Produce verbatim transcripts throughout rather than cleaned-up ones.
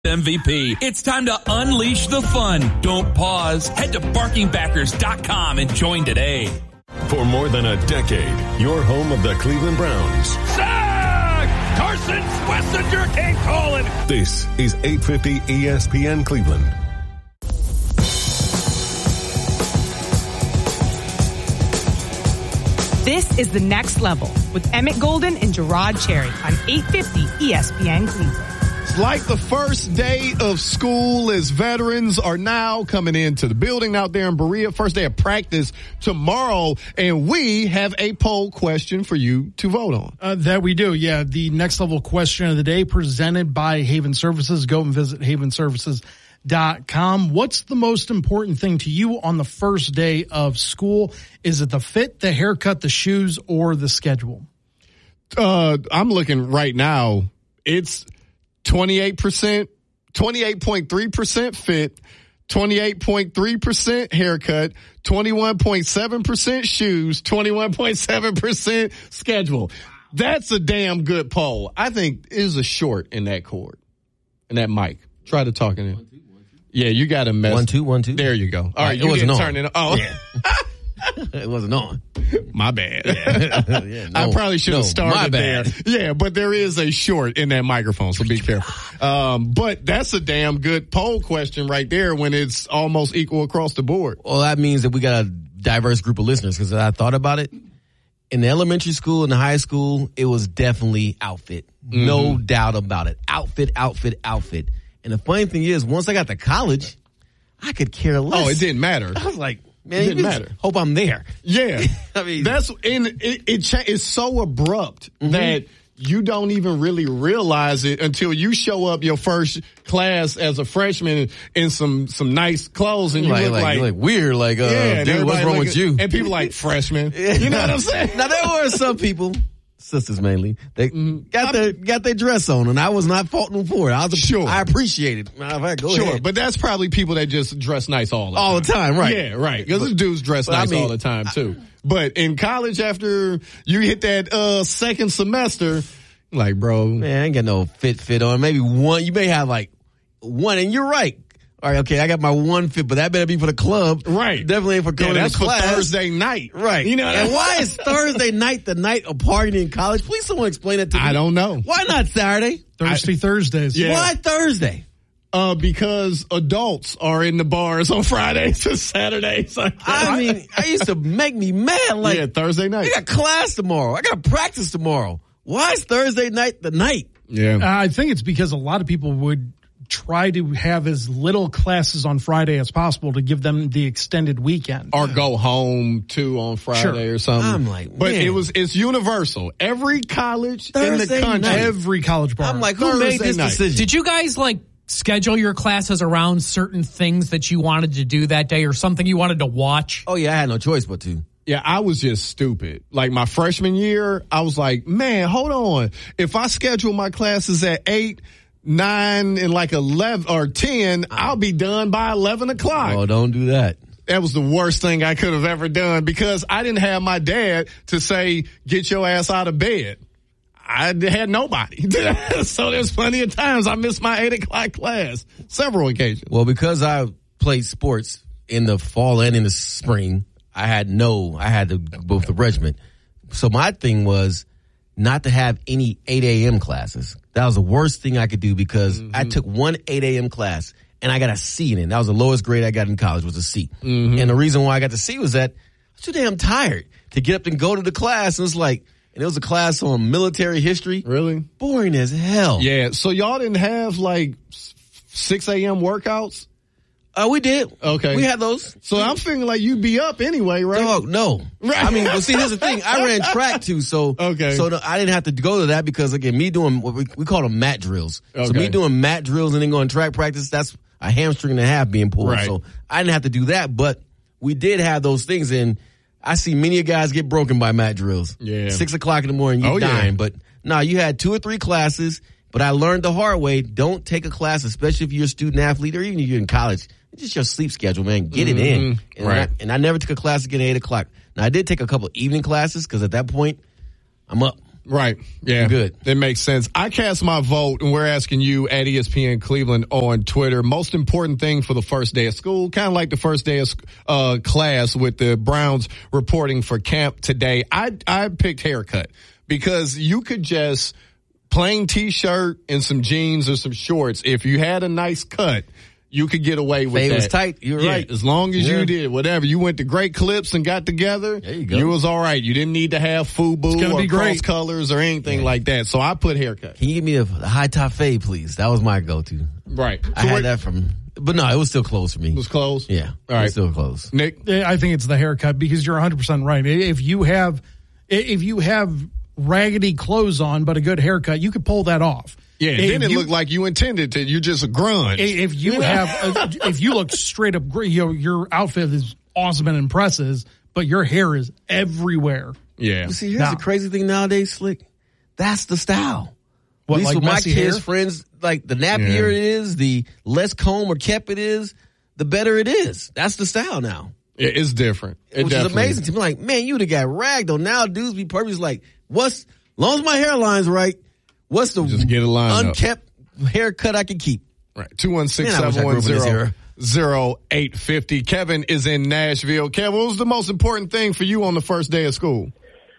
M V P. It's time to unleash the fun. Don't pause. Head to barking backers dot com and join today. For more than a decade, your home of the Cleveland Browns. Sack! Carson Schlesinger came calling. This is eight fifty E S P N Cleveland. This is The Next Level with Emmett Golden and Gerard Cherry on eight fifty E S P N Cleveland. It's like the first day of school as veterans are now coming into the building out there in Berea. First day of practice tomorrow, and we have a poll question for you to vote on. Uh, that we do, yeah. The Next Level question of the day presented by Haven Services. Go and visit haven services dot com. What's the most important thing to you on the first day of school? Is it the fit, the haircut, the shoes, or the schedule? Uh, I'm looking right now. It's twenty-eight percent, twenty-eight point three percent fit, twenty-eight point three percent haircut, twenty-one point seven percent shoes, twenty-one point seven percent schedule. That's a damn good poll. I think there's a short in that cord, in that mic. Try to talk in it. Yeah, you got to mess. One, two, one, two. There you go. All right, it you wasn't didn't on. turn it on. Oh. Yeah. It wasn't on. My bad. Yeah. Yeah, no, I probably should have no, started my bad. there. Yeah, but there is a short in that microphone, so be careful. Um, but that's a damn good poll question right there when it's almost equal across the board. Well, that means that we got a diverse group of listeners because I thought about it. In the elementary school and the high school, it was definitely outfit. Mm-hmm. No doubt about it. Outfit, outfit, outfit. And the funny thing is, once I got to college, I could care less. Oh, it didn't matter. I was like, man, it didn't you matter. Just hope I'm there. Yeah. I mean, that's, and it, it cha- it's so abrupt mm-hmm. that you don't even really realize it until you show up your first class as a freshman in, in some, some nice clothes and you like, look like, like, like weird, like, uh, yeah, dude, what's wrong with you? And people like freshmen. You know what I'm saying? Now there were some people, sisters mainly, they mm-hmm. got their got their dress on, and I was not faulting them for it. I was sure. I appreciate it. Matter of fact, go sure, ahead. but that's probably people that just dress nice all the all time. the time, right? Yeah, right. Because this dudes dress nice I mean, all the time too. I, but in college, after you hit that uh second semester, like, bro, man, I ain't got no fit fit on. Maybe one. You may have like one, and you're right. All right, okay, I got my one fit, but that better be for the club. Right. Definitely ain't for going yeah, that's to class. For Thursday night. Right. You know what And I why is Thursday night the night of partying in college? Please someone explain that to me. I don't know. Why not Saturday? Thirsty I, Thursdays. Yeah. Why Thursday? Uh, because adults are in the bars on Fridays and Saturdays. Like I mean, I used to make me mad. Like, yeah, Thursday night. I got class tomorrow. I got practice tomorrow. Why is Thursday night the night? Yeah. Uh, I think it's because a lot of people would try to have as little classes on Friday as possible to give them the extended weekend. Or go home too on Friday sure. or something. I'm like, but man. it was, it's universal. Every college Thursday in the country. Night. Every college bar. I'm like, who Thursday made this night. decision? Did you guys like schedule your classes around certain things that you wanted to do that day or something you wanted to watch? Oh yeah, I had no choice but to. Yeah, I was just stupid. Like my freshman year, I was like, man, hold on. If I schedule my classes at eight, nine, and like eleven or ten, I'll be done by eleven o'clock. Oh, don't do that. That was the worst thing I could have ever done because I didn't have my dad to say, get your ass out of bed. I had nobody. So there's plenty of times I missed my eight o'clock class. Several occasions. Well, because I played sports in the fall and in the spring, I had no, I had to both the regiment. So my thing was not to have any eight a.m. classes. That was the worst thing I could do because mm-hmm. I took one eight a.m. class and I got a C in it. That was the lowest grade I got in college was a C. Mm-hmm. And the reason why I got the C was that I was too damn tired to get up and go to the class. And it was like, and it was a class on military history. Really? Boring as hell. Yeah. So y'all didn't have like six a.m. workouts? Uh, we did. Okay. We had those. So I'm feeling like you'd be up anyway, right? Dog, no. Right. I mean, well, see, here's the thing. I ran track too, so okay. So the, I didn't have to go to that because, again, me doing what we, we call them mat drills. Okay. So me doing mat drills and then going track practice, that's a hamstring and a half being pulled. Right. So I didn't have to do that, but we did have those things, and I see many guys get broken by mat drills. Yeah. Six o'clock in the morning, you're oh, dying. Yeah. But no, you had two or three classes, but I learned the hard way. Don't take a class, especially if you're a student athlete or even if you're in college. It's just your sleep schedule, man. Get mm-hmm. it in. And, right. I, and I never took a class again at eight o'clock. Now, I did take a couple of evening classes because at that point, I'm up. Right. Yeah. Good. That makes sense. I cast my vote, and we're asking you at E S P N Cleveland on Twitter. Most important thing for the first day of school, kind of like the first day of uh, class with the Browns reporting for camp today. I I picked haircut because you could just plain T-shirt and some jeans or some shorts. If you had a nice cut, you could get away with Fade that. was tight. You're yeah, right. As long as Yeah. you did whatever. You went to great clips and got together. There you go. You was all right. You didn't need to have FUBU gonna or be cross great. colors or anything yeah. like that. So I put haircut. Can you give me a, a high top fade, please? That was my go-to. Right. I had that from, but no, it was still close for me. It was close? Yeah. All it right. was still close. Nick? I think it's the haircut because you're one hundred percent right. If you have, if you have raggedy clothes on but a good haircut, you could pull that off. Yeah, if then it you, looked like you intended to. You're just a grunge. If you have, a, if you look straight up great, you know, your outfit is awesome and impressive, but your hair is everywhere. Yeah. You see, here's Now- the crazy thing nowadays, Slick. That's the style. What, At least like with my messy kids' hair? friends, like the nappier Yeah. it is, the less comb or kept it is, the better it is. That's the style now. Yeah, it's different. It Which is definitely amazing to me. Like, man, you would have got ragged on. Now dudes be purposely like, what's, long as my hairline's right, what's the Just get a line up. unkept haircut I can keep? Right. two one six, Man, I wish I seven grew one up in this zero, era. zero eight five zero. Kevin is in Nashville. Kevin, what was the most important thing for you on the first day of school?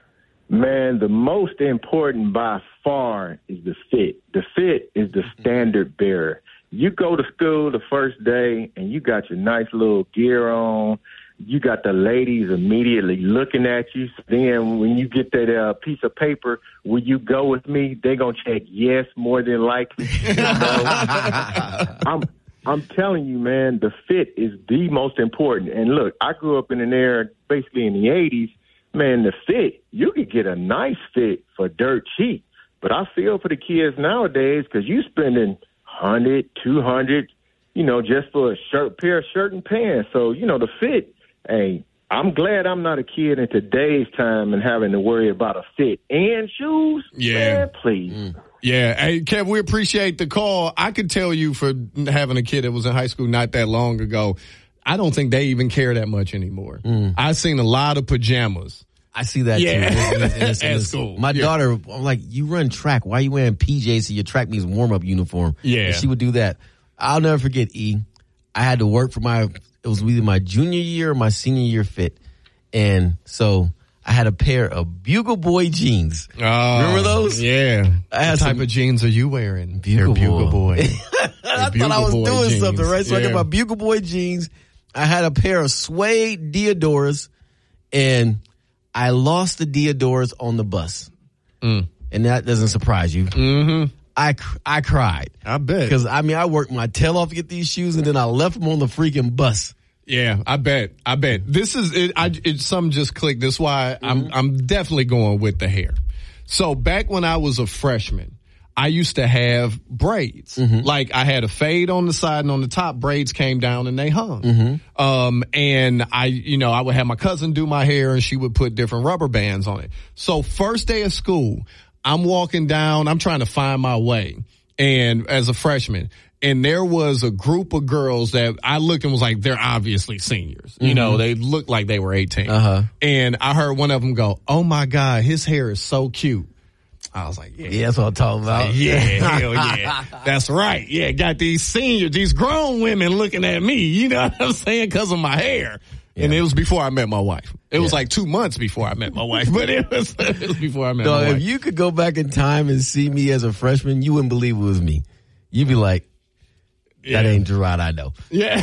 Man, the most important by far is the fit. The fit is the standard bearer. You go to school the first day and you got your nice little gear on. You got the ladies immediately looking at you. Then when you get that uh, piece of paper, will you go with me? They're going to check yes more than likely. You know? I'm I'm telling you, man, the fit is the most important. And look, I grew up in an era basically in the eighties. Man, the fit, you could get a nice fit for dirt cheap. But I feel for the kids nowadays because you spending one hundred, two hundred, you know, just for a shirt, pair of shirt and pants. So, you know, the fit, hey, I'm glad I'm not a kid in today's time and having to worry about a fit and shoes. Yeah. Man, please. Mm. Yeah. Hey, Kev, we appreciate the call. I could tell you for having a kid that was in high school not that long ago, I don't think they even care that much anymore. Mm. I've seen a lot of pajamas. I see that Yeah. too. In this- in this- in At this- school. My Yeah. daughter, I'm like, you run track. Why are you wearing P Js so your track means warm-up uniform? Yeah. And she would do that. I'll never forget, E. I had to work for my, it was either my junior year or my senior year fit. And so I had a pair of Bugle Boy jeans. Oh, Remember those? Yeah. I had what type some- of jeans are you wearing? Bugle They're Bugle Boy. Boy. I Bugle thought I was Boy doing jeans. something, right? So I got Yeah. my Bugle Boy jeans. I had a pair of suede Diodoras, and I lost the Diodoras on the bus. Mm. And that doesn't surprise you. Mm-hmm. I, cr- I cried. I bet. Because, I mean, I worked my tail off to get these shoes, and then I left them on the freaking bus. Yeah, I bet. I bet. This is it. I, it some just clicked. That's why I'm I'm definitely going with the hair. So back when I was a freshman, I used to have braids. Like I had a fade on the side, and on the top, braids came down and they hung. Um, and I, you know, I would have my cousin do my hair, and she would put different rubber bands on it. So first day of school, I'm walking down. I'm trying to find my way, and as a freshman. And there was a group of girls that I looked and was like, they're obviously seniors. You know, they looked like they were eighteen. Uh-huh. And I heard one of them go, oh my God, his hair is so cute. I was like, yeah. Yeah, that's what I'm talking about. Yeah, hell yeah. That's right. Yeah, got these seniors, these grown women looking at me, you know what I'm saying, because of my hair. Yeah. And it was before I met my wife. It was Yeah. like two months before I met my wife, but it was, it was before I met No, my if wife. you could go back in time and see me as a freshman, you wouldn't believe it was me. You'd be like, that Yeah. ain't Gerard I know. Yeah.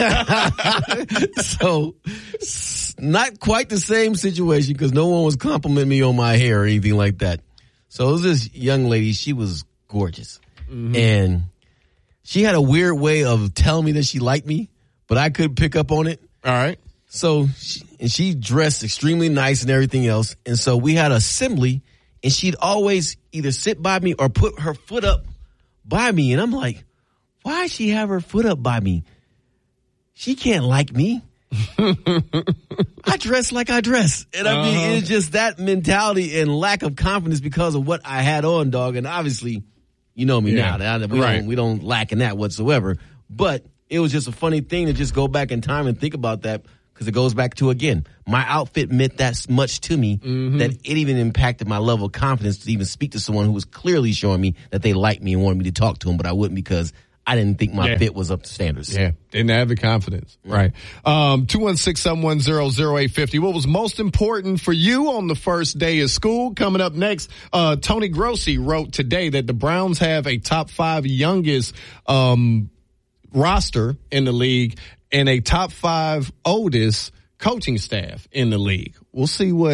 So, s- not quite the same situation because no one was complimenting me on my hair or anything like that. So it was this young lady. She was gorgeous. And she had a weird way of telling me that she liked me, but I couldn't pick up on it. All right. So, she, and she dressed extremely nice and everything else. And so we had assembly, and she'd always either sit by me or put her foot up by me. And I'm like, why she have her foot up by me? She can't like me. I dress like I dress. And I mean, Uh-huh. it's just that mentality and lack of confidence because of what I had on, dog. And obviously, you know me Yeah. now. We, Right. don't, we don't lack in that whatsoever. But it was just a funny thing to just go back in time and think about that because it goes back to, again, my outfit meant that much to me Mm-hmm. that it even impacted my level of confidence to even speak to someone who was clearly showing me that they liked me and wanted me to talk to them, but I wouldn't because I didn't think my Yeah. fit was up to standards. Yeah, didn't have the confidence. Right. Um, two one six, seven one zero, zero eight five zero. What was most important for you on the first day of school? Coming up next, uh, Tony Grossi wrote today that the Browns have a top five youngest um, roster in the league and a top five oldest coaching staff in the league. We'll see what